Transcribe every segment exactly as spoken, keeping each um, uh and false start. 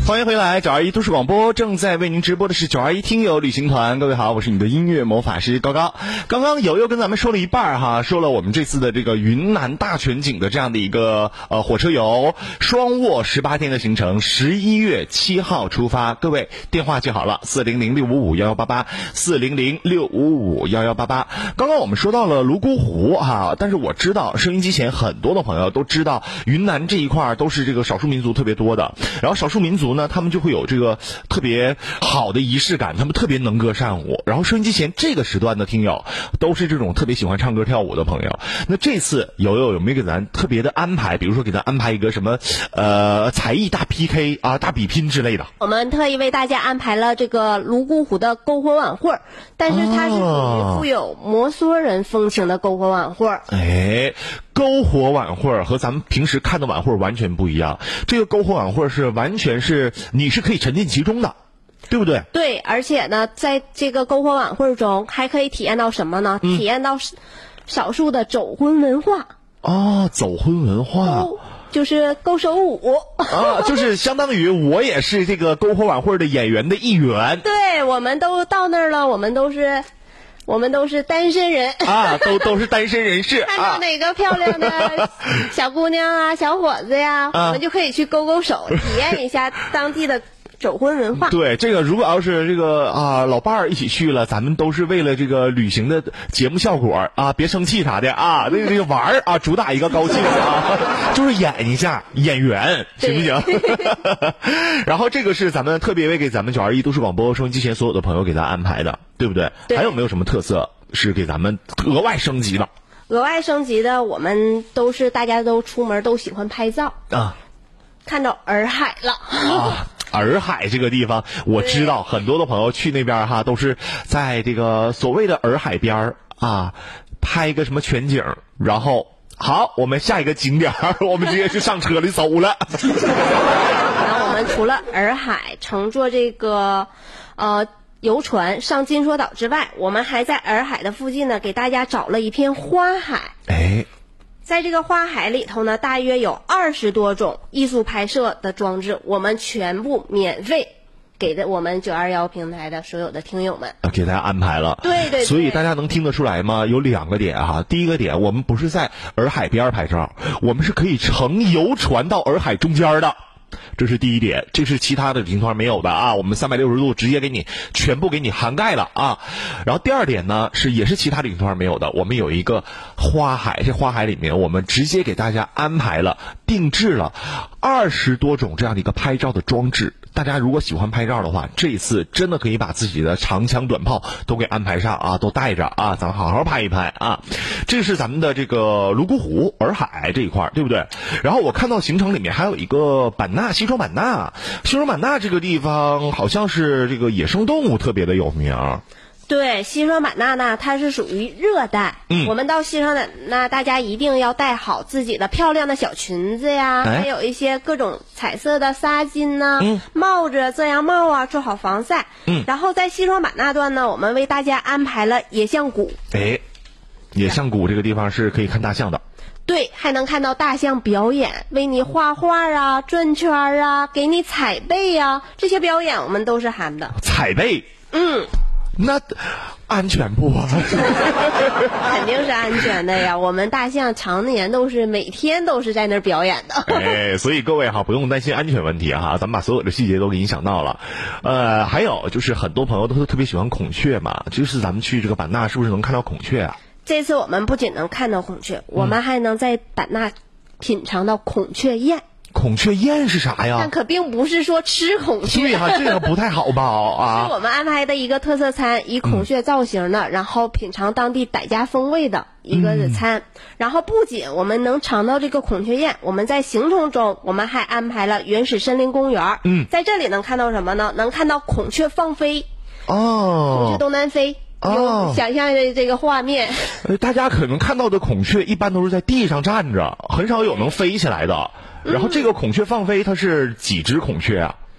欢迎回来，九二一都市广播正在为您直播的是九二一听友旅行团。各位好，我是你的音乐魔法师高高。刚刚友友跟咱们说了一半哈，说了我们这次的这个云南大全景的这样的一个呃火车游，双卧十八天的行程，十一月七号出发。各位电话记好了，四零零六五五幺幺八八，四零零六五五幺幺八八。刚刚我们说到了泸沽湖哈，但是我知道收音机前很多的朋友都知道，云南这一块都是这个少数民族特别多的，然后少数民族呢，他们就会有这个特别好的仪式感，他们特别能歌善舞。然后收音机前这个时段的听友都是这种特别喜欢唱歌跳舞的朋友。那这次友友有没有给咱特别的安排？比如说给咱安排一个什么呃才艺大 P K 啊、大比拼之类的？ 我们特意为大家安排了这个泸沽湖的篝火晚会，但是它是属于富有摩梭人风情的篝火晚会。 哎，篝火晚会和咱们平时看的晚会完全不一样。这个篝火晚会是完全是你是可以沉浸其中的，对不对？ 对，而且呢，在这个篝火晚会中还可以体验到什么呢？嗯、体验到少数的走婚文化。 哦，走婚文化。 就是勾手舞啊，就是相当于我也是这个篝火晚会的演员的一员。 对，我们都到那儿了，我们都是。我们都是单身人啊，都都是单身人士。 看到哪个漂亮的小姑娘啊、小伙子呀，啊、我们就可以去勾勾手，体验一下当地的走婚文化。 对，这个如果要是这个啊老伴儿一起去了，咱们都是为了这个旅行的节目效果啊，别生气啥的啊，那个这个玩儿啊，主打一个高兴啊，就是演一下演员，行不行？然后这个是咱们特别为给咱们九二一都市广播收音机前所有的朋友给咱安排的，对不对？ 对。 还有没有什么特色是给咱们额外升级的？ 额外升级的，我们都是大家都出门都喜欢拍照啊， 看到洱海了啊。洱海这个地方，我知道很多的朋友去那边哈，都是在这个所谓的洱海边啊，拍一个什么全景，然后好，我们下一个景点，我们直接就上车里走了。 然后我们除了洱海乘坐这个呃游船上金锁岛之外，我们还在洱海的附近呢，给大家找了一片花海。 哎。 在这个花海里头呢，大约有二十多种艺术拍摄的装置，我们全部免费给的我们九二一平台的所有的听友们， 给大家安排了。 对 对, 对。 所以大家能听得出来吗？有两个点哈。第一个点，我们不是在洱海边拍照，我们是可以乘游船到洱海中间的。这是第一点，这是其他的旅行团没有的啊，我们三百六十度直接给你全部给你涵盖了啊。然后第二点呢，是也是其他旅行团没有的，我们有一个花海，这花海里面我们直接给大家安排了定制了二十多种这样的一个拍照的装置。大家如果喜欢拍照的话，这一次真的可以把自己的长枪短炮都给安排上啊，都带着啊，咱们好好拍一拍啊。这是咱们的这个泸沽湖洱海这一块，对不对？然后我看到行程里面还有一个版纳，西双版纳，西双版纳这个地方好像是这个野生动物特别的有名。 对，西双版纳呢，它是属于热带。嗯，我们到西双版纳，大家一定要带好自己的漂亮的小裙子呀，哎、还有一些各种彩色的纱巾呐、嗯、帽子、遮阳帽啊，做好防晒。嗯，然后在西双版纳段呢，我们为大家安排了野象谷。 哎，野象谷这个地方是可以看大象的。 对，还能看到大象表演，为你画画啊、转圈啊、给你踩背啊，这些表演我们都是含的。 踩背？嗯。那安全不啊？ 肯定是安全的呀！我们大象常年都是每天都是在那儿表演的。 哎，所以各位哈，不用担心安全问题哈，咱们把所有的细节都给你想到了。呃，还有就是很多朋友都特别喜欢孔雀嘛，就是咱们去这个版纳是不是能看到孔雀啊？ 这次我们不仅能看到孔雀，我们还能在版纳品尝到孔雀宴。 孔雀宴是啥呀？ 但可并不是说吃孔雀。 对呀，这个不太好吧？啊， 是我们安排的一个特色餐，以孔雀造型的，嗯、然后品尝当地傣家风味的一个餐。嗯、然后不仅我们能尝到这个孔雀宴，我们在行程中我们还安排了原始森林公园。嗯，在这里能看到什么呢？能看到孔雀放飞。哦，孔雀东南飞。有想象的这个画面。 呃，大家可能看到的孔雀一般都是在地上站着，很少有能飞起来的。然后这个孔雀放飞，它是几只孔雀啊？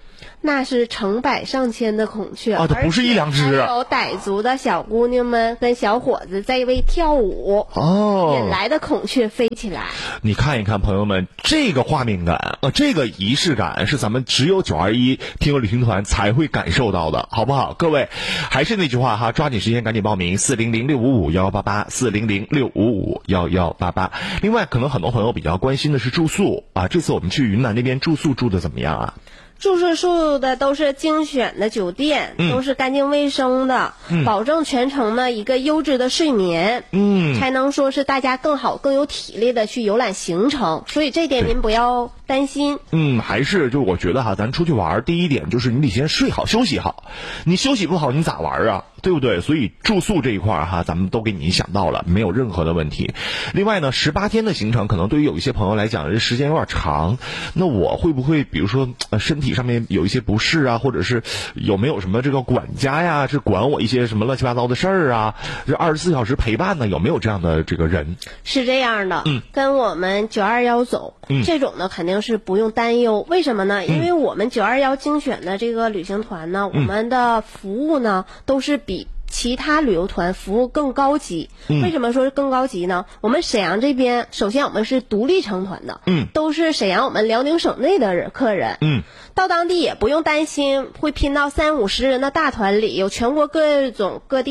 那是成百上千的孔雀啊，它不是一两只， 还有傣族的小姑娘们跟小伙子在为跳舞， 哦， 引来的孔雀飞起来。 你看一看，朋友们，这个画面感，呃，这个仪式感是咱们只有九二一听友旅行团才会感受到的，好不好？各位，还是那句话哈，抓紧时间赶紧报名，四零零六五五幺幺八八，四零零六五五幺幺八八。另外，可能很多朋友比较关心的是住宿啊，这次我们去云南那边住宿住的怎么样啊？ 住宿住的都是精选的酒店， 嗯、 都是干净卫生的， 嗯、 保证全程的一个优质的睡眠， 嗯， 才能说是大家更好、更有体力的去游览行程。所以这点您不要担心。 嗯，还是就我觉得哈，咱出去玩，第一点就是你得先睡好、休息好。你休息不好，你咋玩啊？对不对？所以住宿这一块哈，咱们都给你想到了，没有任何的问题。另外呢，十八天的行程可能对于有一些朋友来讲，这时间有点长。那我会不会比如说呃身体上面有一些不适啊，或者是有没有什么这个管家呀，是管我一些什么乱七八糟的事儿啊？这二十四小时陪伴呢，有没有这样的这个人？ 是这样的， 嗯， 跟我们九二幺走， 嗯， 这种呢肯定是不用担忧。为什么呢？因为嗯、 我们九二幺精选的这个旅行团呢，嗯、我们的服务呢都是比其他旅游团服务更高级。 嗯、 为什么说是更高级呢？我们沈阳这边，首先我们是独立成团的， 嗯， 都是沈阳我们辽宁省内的客人， 嗯， 到当地也不用担心会拼到三五十人的大团里，有全国各种各地